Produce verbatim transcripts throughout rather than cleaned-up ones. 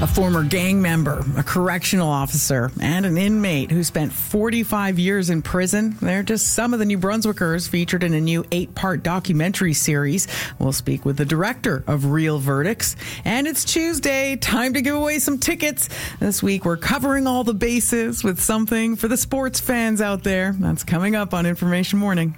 A former gang member, a correctional officer, and an inmate who spent forty-five years in prison. They're just some of the New Brunswickers featured in a new eight-part documentary series. We'll speak with the director of Real Verdicts. And it's Tuesday, time to give away some tickets. This week, we're covering all the bases with something for the sports fans out there. That's coming up on Information Morning.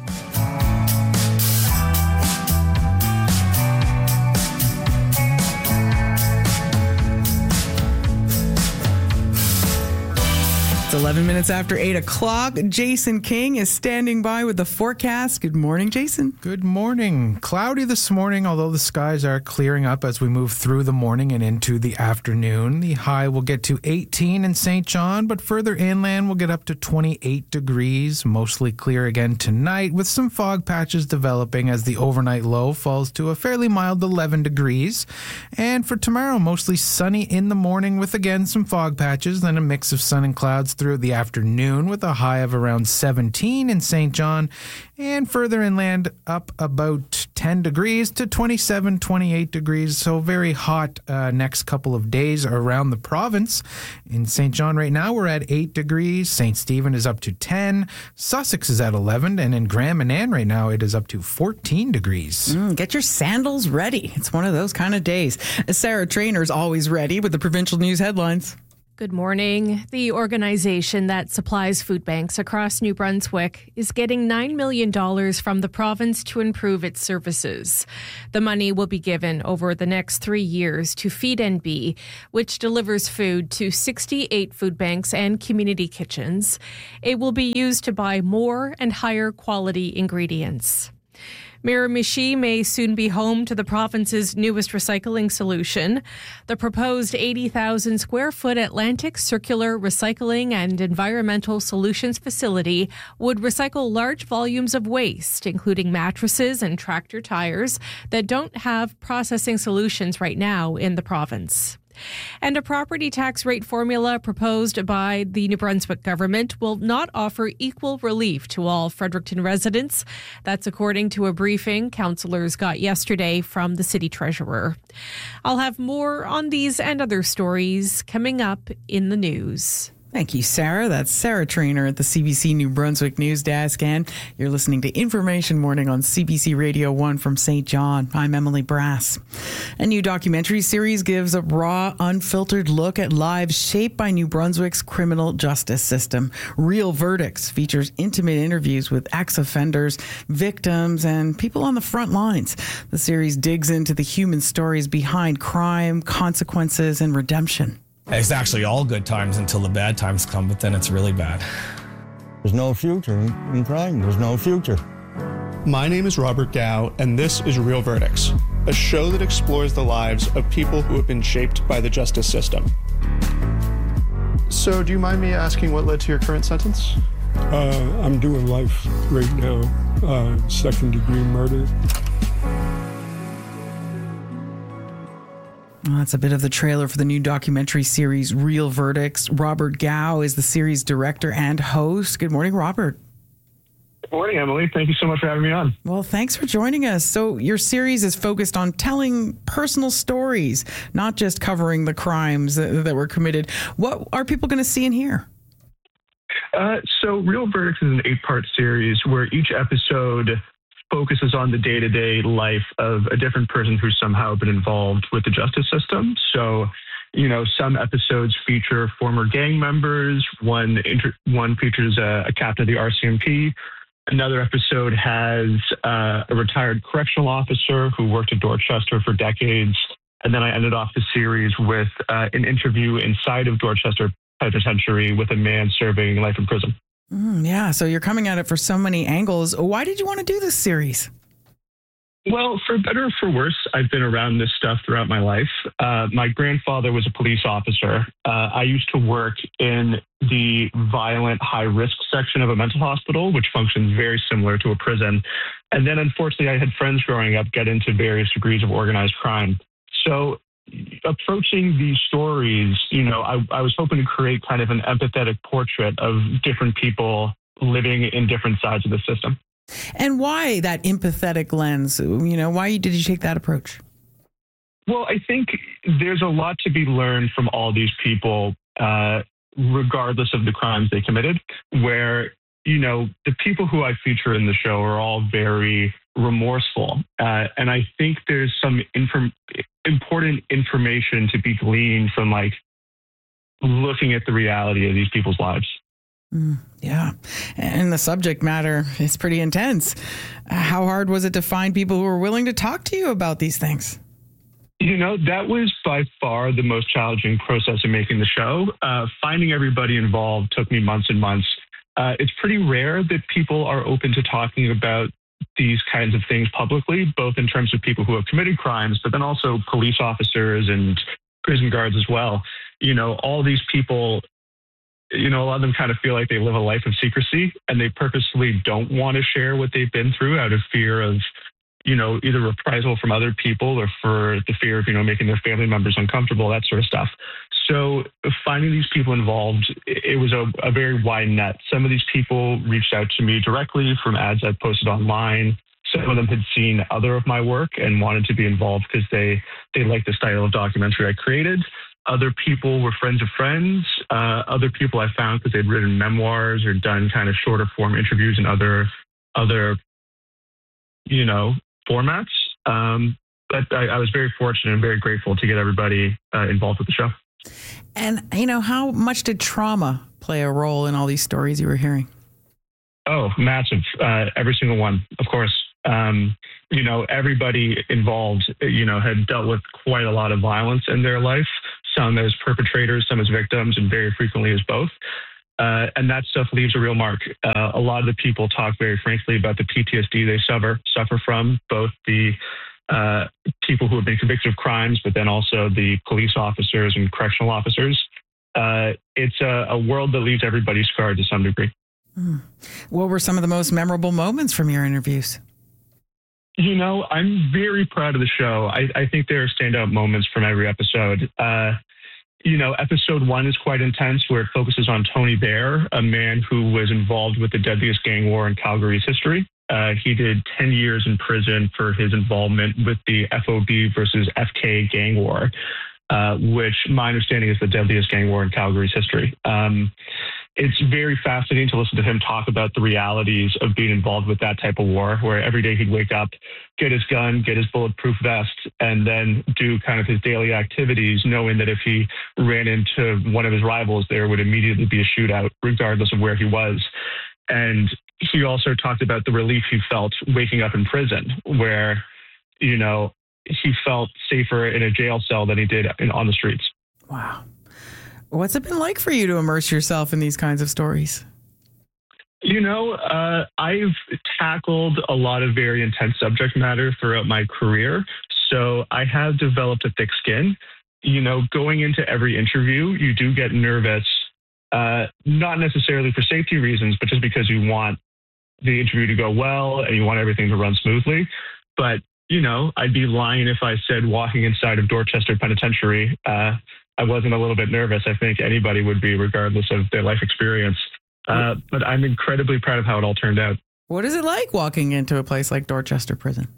It's eleven minutes after eight o'clock. Jason King is standing by with the forecast. Good morning, Jason. Good morning. Cloudy this morning, although the skies are clearing up as we move through the morning and into the afternoon. The high will get to eighteen in Saint John, but further inland will get up to twenty-eight degrees. Mostly clear again tonight with some fog patches developing as the overnight low falls to a fairly mild eleven degrees. And for tomorrow, mostly sunny in the morning with again some fog patches, then a mix of sun and clouds through the afternoon with a high of around seventeen in Saint John, and further inland up about ten degrees to twenty-seven, twenty-eight degrees. So very hot uh, next couple of days around the province. In Saint John right now, we're at eight degrees. Saint Stephen is up to ten. Sussex is at eleven. And in Grand Manan right now, it is up to fourteen degrees. Mm, get your sandals ready. It's one of those kind of days. Sarah Trainer's always ready with the provincial news headlines. Good morning. The organization that supplies food banks across New Brunswick is getting nine million dollars from the province to improve its services. The money will be given over the next three years to Feed N B, which delivers food to sixty-eight food banks and community kitchens. It will be used to buy more and higher quality ingredients. Miramichi may soon be home to the province's newest recycling solution. The proposed eighty thousand square foot Atlantic Circular Recycling and Environmental Solutions facility would recycle large volumes of waste, including mattresses and tractor tires, that don't have processing solutions right now in the province. And a property tax rate formula proposed by the New Brunswick government will not offer equal relief to all Fredericton residents. That's according to a briefing councillors got yesterday from the city treasurer. I'll have more on these and other stories coming up in the news. Thank you, Sarah. That's Sarah Trainer at the C B C New Brunswick News Desk, and you're listening to Information Morning on C B C Radio one from Saint John. I'm Emily Brass. A new documentary series gives a raw, unfiltered look at lives shaped by New Brunswick's criminal justice system. Real Verdicts features intimate interviews with ex-offenders, victims, and people on the front lines. The series digs into the human stories behind crime, consequences, and redemption. It's actually all good times until the bad times come, but then it's really bad. There's no future in crime. There's no future. My name is Robert Gow, and this is Real Verdicts, a show that explores the lives of people who have been shaped by the justice system. So, do you mind me asking what led to your current sentence? Uh, I'm doing life right now, uh, second degree murder. Well, that's a bit of the trailer for the new documentary series, Real Verdicts. Robert Gow is the series director and host. Good morning, Robert. Good morning, Emily. Thank you so much for having me on. Well, thanks for joining us. So your series is focused on telling personal stories, not just covering the crimes that, that were committed. What are people going to see and hear? Uh, so Real Verdicts is an eight-part series where each episode focuses on the day-to-day life of a different person who's somehow been involved with the justice system. So, you know, some episodes feature former gang members. One inter- one features a, a captain of the R C M P. Another episode has uh, a retired correctional officer who worked at Dorchester for decades. And then I ended off the series with uh, an interview inside of Dorchester Penitentiary with a man serving life in prison. Mm, yeah, so you're coming at it for so many angles. Why did you want to do this series? Well, for better or for worse, I've been around this stuff throughout my life. Uh, my grandfather was a police officer. Uh, I used to work in the violent high-risk section of a mental hospital, which functions very similar to a prison. And then, unfortunately, I had friends growing up get into various degrees of organized crime. So approaching these stories, you know, I, I was hoping to create kind of an empathetic portrait of different people living in different sides of the system. And why that empathetic lens? You know, why did you take that approach? Well, I think there's a lot to be learned from all these people, uh, regardless of the crimes they committed, where, you know, the people who I feature in the show are all very remorseful. Uh, and I think there's some inform- important information to be gleaned from, like, looking at the reality of these people's lives. Mm, yeah. And the subject matter is pretty intense. How hard was it to find people who were willing to talk to you about these things? You know, that was by far the most challenging process of making the show. Uh, finding everybody involved took me months and months. Uh, it's pretty rare that people are open to talking about these kinds of things publicly, both in terms of people who have committed crimes, but then also police officers and prison guards as well. You know, all these people, you know, a lot of them kind of feel like they live a life of secrecy, and they purposefully don't want to share what they've been through out of fear of, you know, either reprisal from other people or for the fear of, you know, making their family members uncomfortable, that sort of stuff. So finding these people involved, it was a, a very wide net. Some of these people reached out to me directly from ads I posted online. Some of them had seen other of my work and wanted to be involved because they, they liked the style of documentary I created. Other people were friends of friends. Uh, other people I found because they'd written memoirs or done kind of shorter form interviews in other, other, you know, formats. Um, but I, I was very fortunate and very grateful to get everybody uh, involved with the show. And, you know, how much did trauma play a role in all these stories you were hearing? Oh, massive. Uh, every single one, of course. Um, you know, everybody involved, you know, had dealt with quite a lot of violence in their life, some as perpetrators, some as victims, and very frequently as both. Uh, and that stuff leaves a real mark. Uh, a lot of the people talk very frankly about the P T S D they suffer suffer from, both the uh, people who have been convicted of crimes, but then also the police officers and correctional officers. Uh, it's a, a world that leaves everybody scarred to some degree. Mm. What were some of the most memorable moments from your interviews? You know, I'm very proud of the show. I, I think there are standout moments from every episode. Uh, You know, episode one is quite intense, where it focuses on Tony Bear, a man who was involved with the deadliest gang war in Calgary's history. Uh, he did ten years in prison for his involvement with the F O B versus F K gang war, uh, which my understanding is the deadliest gang war in Calgary's history. Um, it's very fascinating to listen to him talk about the realities of being involved with that type of war, where every day he'd wake up, get his gun, get his bulletproof vest, and then do kind of his daily activities, knowing that if he ran into one of his rivals, there would immediately be a shootout, regardless of where he was. And he also talked about the relief he felt waking up in prison, where, you know, he felt safer in a jail cell than he did in, on the streets. Wow. What's it been like for you to immerse yourself in these kinds of stories? You know, uh, I've tackled a lot of very intense subject matter throughout my career, so I have developed a thick skin. You know, going into every interview, you do get nervous, uh, not necessarily for safety reasons, but just because you want the interview to go well and you want everything to run smoothly. But, you know, I'd be lying if I said walking inside of Dorchester Penitentiary, uh, I wasn't a little bit nervous. I think anybody would be, regardless of their life experience. Uh, but I'm incredibly proud of how it all turned out. What is it like walking into a place like Dorchester Prison?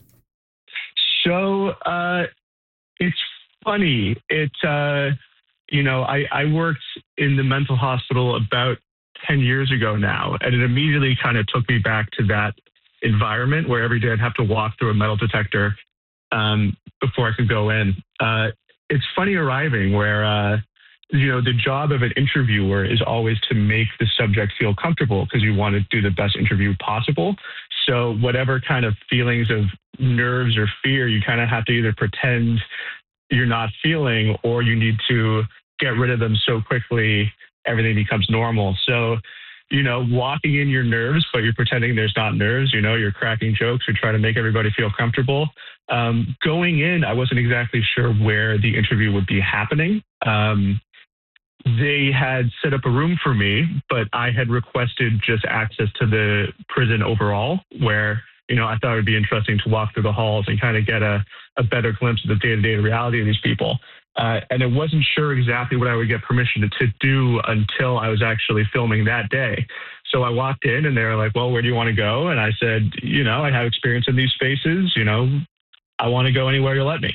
So uh, it's funny. It, uh, you know, I, I worked in the mental hospital about ten years ago now, and it immediately kind of took me back to that environment where every day I'd have to walk through a metal detector um, before I could go in. Uh, it's funny arriving where, uh, you know, the job of an interviewer is always to make the subject feel comfortable because you want to do the best interview possible. So whatever kind of feelings of nerves or fear, you kind of have to either pretend you're not feeling, or you need to get rid of them so quickly everything becomes normal. So, you know, walking in your nerves, but you're pretending there's not nerves, you know, you're cracking jokes, you're trying to make everybody feel comfortable. Um, going in, I wasn't exactly sure where the interview would be happening. Um, they had set up a room for me, but I had requested just access to the prison overall, where, you know, I thought it would be interesting to walk through the halls and kind of get a, a better glimpse of the day-to-day reality of these people. Uh, and I wasn't sure exactly what I would get permission to, to do until I was actually filming that day. So I walked in and they were like, well, where do you want to go? And I said, you know, I have experience in these spaces. You know, I want to go anywhere you'll let me.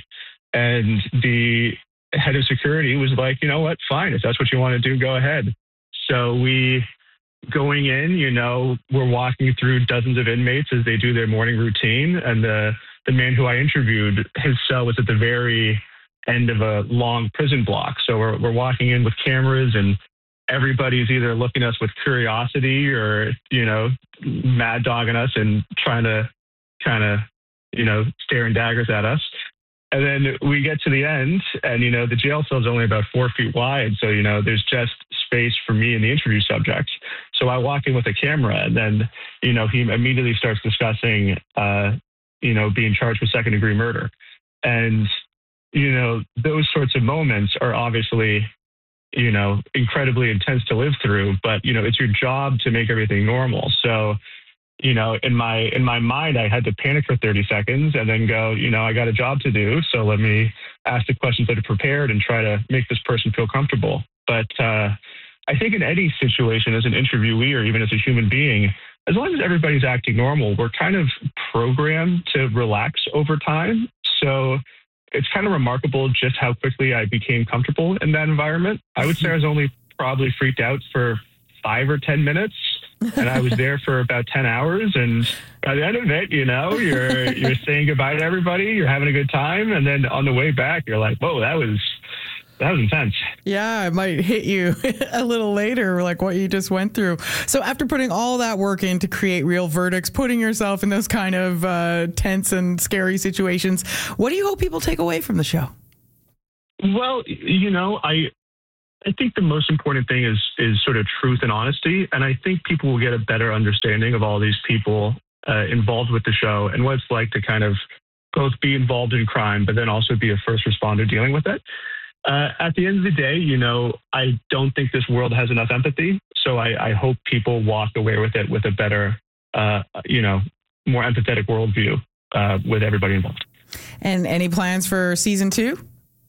And the head of security was like, you know what, fine, if that's what you want to do, go ahead. So we, going in, you know, we're walking through dozens of inmates as they do their morning routine. And the, the man who I interviewed, his cell was at the very end of a long prison block. So we're, we're walking in with cameras, and everybody's either looking at us with curiosity or, you know, mad dogging us and trying to kind of, you know, staring daggers at us. And then we get to the end, and, you know, the jail cell is only about four feet wide. So, you know, there's just space for me and the interview subject. So I walk in with a camera, and then, you know, he immediately starts discussing, uh, you know, being charged with second degree murder. And, you know, those sorts of moments are obviously, you know, incredibly intense to live through, but, you know, it's your job to make everything normal. So, you know, in my in my mind, I had to panic for thirty seconds and then go, you know, I got a job to do. So let me ask the questions that are prepared and try to make this person feel comfortable. But uh, I think in any situation, as an interviewee or even as a human being, as long as everybody's acting normal, we're kind of programmed to relax over time. So it's kind of remarkable just how quickly I became comfortable in that environment. I would say I was only probably freaked out for five or ten minutes. And I was there for about ten hours. And by the end of it, you know, you're you're saying goodbye to everybody. You're having a good time. And then on the way back, you're like, whoa, that was that was intense. Yeah, it might hit you a little later, like what you just went through. So after putting all that work in to create Real Verdicts, putting yourself in those kind of uh, tense and scary situations, what do you hope people take away from the show? Well, you know, I... I think the most important thing is is sort of truth and honesty. And I think people will get a better understanding of all these people uh, involved with the show and what it's like to kind of both be involved in crime, but then also be a first responder dealing with it. Uh, at the end of the day, you know, I don't think this world has enough empathy. So I, I hope people walk away with it with a better, uh, you know, more empathetic worldview uh, with everybody involved. And any plans for season two?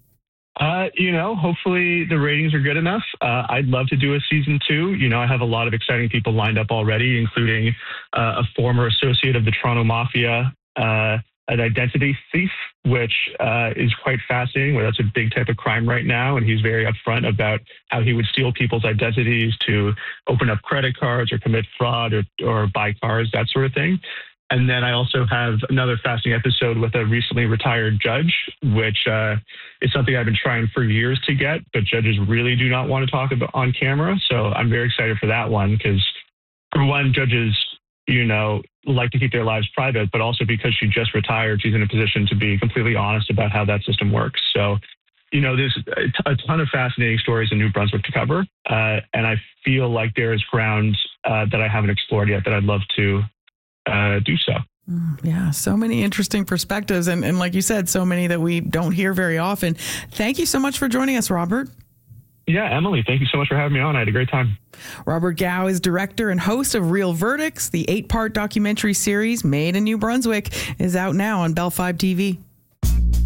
Uh, you know, hopefully the ratings are good enough. Uh, I'd love to do a season two. You know, I have a lot of exciting people lined up already, including uh, a former associate of the Toronto Mafia, uh, an identity thief, which uh, is quite fascinating. Well, that's a big type of crime right now. And he's very upfront about how he would steal people's identities to open up credit cards or commit fraud or, or buy cars, that sort of thing. And then I also have another fascinating episode with a recently retired judge, which uh, is something I've been trying for years to get, but judges really do not want to talk about on camera. So I'm very excited for that one because, for one, judges, you know, like to keep their lives private, but also because she just retired, she's in a position to be completely honest about how that system works. So, you know, there's a ton of fascinating stories in New Brunswick to cover. Uh, and I feel like there is ground uh, that I haven't explored yet that I'd love to Uh, do so. Yeah, so many interesting perspectives. And, and like you said, so many that we don't hear very often. Thank you so much for joining us, Robert. Yeah, Emily, thank you so much for having me on. I had a great time. Robert Gao is director and host of Real Verdicts. The eight-part documentary series Made in New Brunswick is out now on Bell five T V.